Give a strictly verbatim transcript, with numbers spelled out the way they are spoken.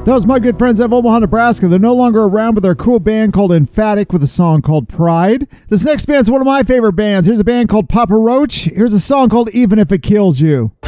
That was my good friends at Omaha, Nebraska. They're no longer around, but they're a cool band called Emphatic with a song called Pride. This next band's one of my favorite bands. Here's a band called Papa Roach. Here's a song called Even If It Kills You.